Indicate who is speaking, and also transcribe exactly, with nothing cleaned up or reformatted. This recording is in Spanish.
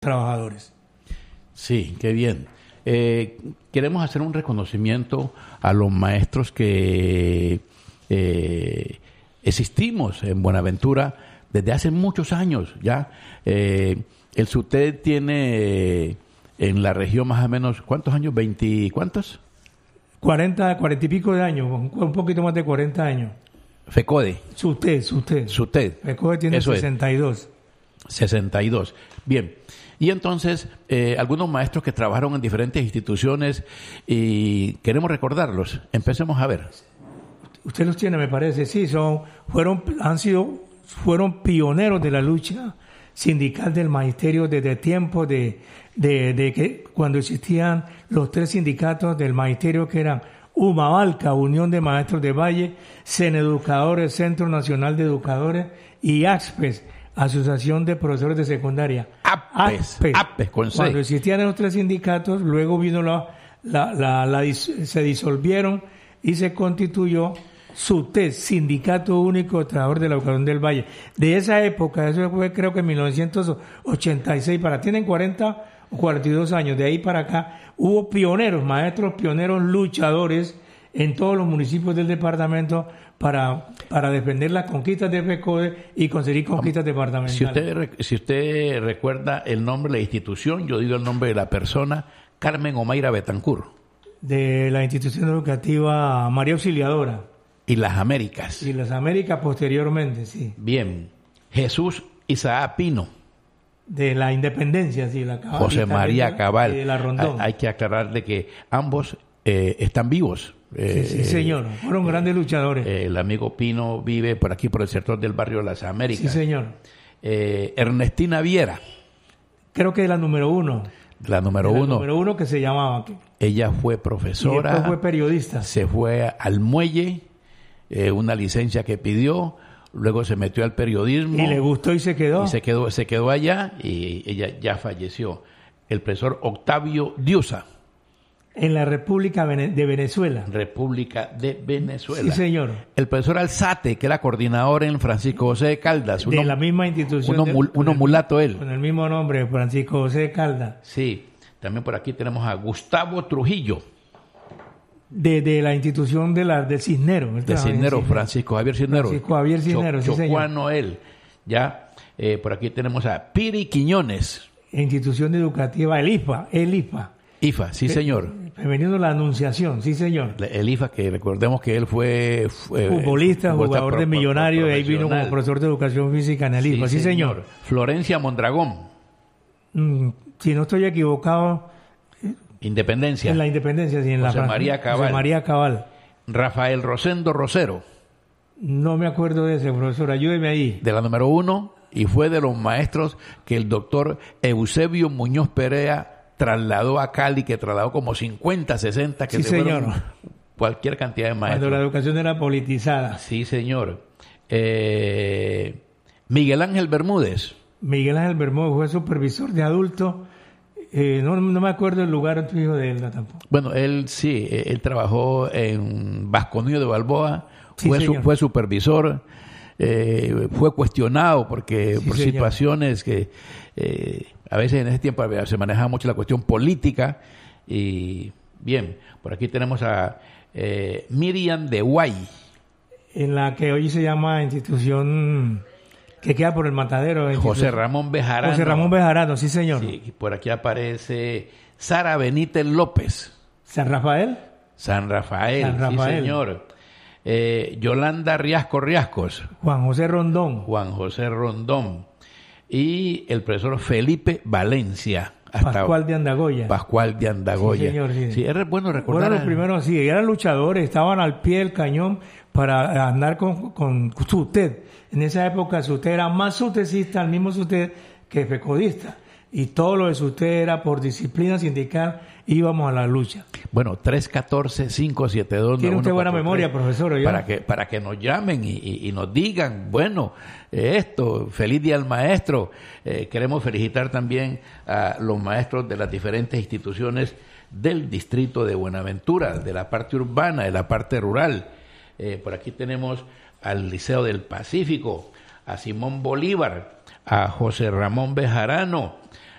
Speaker 1: trabajadores.
Speaker 2: Sí, qué bien. Eh, queremos hacer un reconocimiento a los maestros que eh, existimos en Buenaventura desde hace muchos años ya. Eh, el SUTED tiene eh, en la región más o menos, ¿cuántos años? ¿veinte? ¿Cuántos?
Speaker 1: cuarenta, cuarenta y pico de años, un poquito más de cuarenta años.
Speaker 2: FECODE.
Speaker 1: SUTED, SUTED.
Speaker 2: SUTED.
Speaker 1: FECODE tiene
Speaker 2: Eso
Speaker 1: sesenta y dos.
Speaker 2: Es. sesenta y dos. Bien. Y entonces, eh, algunos maestros que trabajaron en diferentes instituciones y queremos recordarlos. Empecemos a ver.
Speaker 1: Usted los tiene, me parece, sí, son, fueron, han sido, fueron pioneros de la lucha sindical del magisterio desde tiempos de, de, de que cuando existían los tres sindicatos del magisterio que eran UMAVALCA, Unión de Maestros de Valle, Ceneducadores, Centro Nacional de Educadores, y AXPES, Asociación de Profesores de Secundaria.
Speaker 2: APES, APES, APES con C.
Speaker 1: Cuando existían los tres sindicatos, luego vino la, la, la, la, la se disolvieron y se constituyó SUTED, Sindicato Único de Trabajadores de la Educación del Valle. De esa época, eso fue creo que en mil novecientos ochenta y seis, para tienen cuarenta o cuarenta y dos años, de ahí para acá hubo pioneros, maestros pioneros, luchadores en todos los municipios del departamento para, para defender las conquistas de FECODE y conseguir conquistas departamentales.
Speaker 2: Si usted, si usted recuerda el nombre de la institución, yo digo el nombre de la persona, Carmen Omaira Betancur.
Speaker 1: De la institución educativa María Auxiliadora.
Speaker 2: Y las Américas.
Speaker 1: Y las Américas posteriormente, sí.
Speaker 2: Bien. Jesús Isaac Pino.
Speaker 1: De la Independencia, sí. La Cabal,
Speaker 2: José María Cabal.
Speaker 1: De la Rondón.
Speaker 2: Hay, hay que aclararle que ambos eh, están vivos.
Speaker 1: Eh, sí, sí, señor. Fueron eh, grandes luchadores.
Speaker 2: Eh, el amigo Pino vive por aquí, por el sector del barrio de las Américas.
Speaker 1: Sí, señor.
Speaker 2: Eh, Ernestina Viera.
Speaker 1: Creo que es la número uno.
Speaker 2: La número
Speaker 1: la
Speaker 2: uno.
Speaker 1: número uno que se llamaba.
Speaker 2: Ella fue profesora.
Speaker 1: Y después fue periodista.
Speaker 2: Se fue al muelle, eh, una licencia que pidió, luego se metió al periodismo.
Speaker 1: Y le gustó y se quedó.
Speaker 2: Y se quedó, se quedó allá y ella ya falleció. El profesor Octavio Diusa.
Speaker 1: En la República de Venezuela.
Speaker 2: República de Venezuela.
Speaker 1: Sí, señor.
Speaker 2: El profesor Alzate, que era coordinador en Francisco José de Caldas.
Speaker 1: Uno, de la misma institución. Uno, de,
Speaker 2: uno mulato él.
Speaker 1: Con el mismo nombre, Francisco José de Caldas.
Speaker 2: Sí. También por aquí tenemos a Gustavo Trujillo.
Speaker 1: De, de la institución de la, del Cisnero.
Speaker 2: De Cisnero, Francisco Javier Cisnero.
Speaker 1: Francisco Javier Cisnero,
Speaker 2: Cho,
Speaker 1: sí, señor.
Speaker 2: Chocuano él. Ya. Eh, por aquí tenemos a Piri Quiñones.
Speaker 1: Institución educativa, el IFA, el IFA.
Speaker 2: IFA, sí, señor.
Speaker 1: Femenino La Anunciación, sí, señor.
Speaker 2: El IFA, que recordemos que él fue... fue
Speaker 1: futbolista, jugador de Millonario, y ahí vino como profesor de Educación Física en el IFA, sí, sí señor. señor.
Speaker 2: Florencia Mondragón.
Speaker 1: Mm, si no estoy equivocado...
Speaker 2: Independencia.
Speaker 1: En la Independencia, sí, en
Speaker 2: José
Speaker 1: la...
Speaker 2: María Cabal.
Speaker 1: José María Cabal.
Speaker 2: Rafael Rosendo Rosero.
Speaker 1: No me acuerdo de ese, profesor, ayúdeme ahí.
Speaker 2: De la número uno, y fue de los maestros que el doctor Eusebio Muñoz Perea trasladó a Cali, que trasladó como cincuenta, sesenta, que
Speaker 1: sí,
Speaker 2: se
Speaker 1: señor.
Speaker 2: Cualquier cantidad de maestros.
Speaker 1: Cuando la educación era politizada.
Speaker 2: Sí, señor. Eh, Miguel Ángel Bermúdez.
Speaker 1: Miguel Ángel Bermúdez fue supervisor de adultos. Eh, no, no me acuerdo el lugar fijo de él tampoco.
Speaker 2: Bueno, él sí, él trabajó en Vasconillo de Balboa,
Speaker 1: sí,
Speaker 2: fue, su, fue supervisor, eh, fue cuestionado porque
Speaker 1: sí,
Speaker 2: por
Speaker 1: señor.
Speaker 2: situaciones que eh, a veces en ese tiempo se manejaba mucho la cuestión política. Y bien, por aquí tenemos a eh, Miriam de Guay.
Speaker 1: En la que hoy se llama institución... que queda por el Matadero.
Speaker 2: José Ramón Bejarano.
Speaker 1: José Ramón Bejarano, sí, señor.
Speaker 2: Sí, por aquí aparece Sara Benítez López.
Speaker 1: ¿San Rafael?
Speaker 2: San Rafael,
Speaker 1: San Rafael.
Speaker 2: Sí, señor. Eh, Yolanda Riasco Riascos.
Speaker 1: Juan José Rondón.
Speaker 2: Juan José Rondón. Y el profesor Felipe Valencia.
Speaker 1: Hasta Pascual de Andagoya.
Speaker 2: Pascual de Andagoya.
Speaker 1: Sí, señor, sí.
Speaker 2: Sí, era bueno recordar.
Speaker 1: Bueno, los primeros, sí, eran luchadores, estaban al pie del cañón para andar con, con SUTED. En esa época SUTED era más sutecista, el mismo SUTED, que fecodista. Y todo lo de SUTED era por disciplina sindical, íbamos a la lucha.
Speaker 2: Bueno, tres uno cuatro, cinco siete dos.
Speaker 1: Tiene usted buena memoria, profesor. ¿Yo?
Speaker 2: Para que, para que nos llamen y, y, y nos digan, bueno, eh, esto, feliz día al maestro. Eh, queremos felicitar también a los maestros de las diferentes instituciones del distrito de Buenaventura, de la parte urbana, de la parte rural. Eh, por aquí tenemos al Liceo del Pacífico, a Simón Bolívar, a José Ramón Bejarano,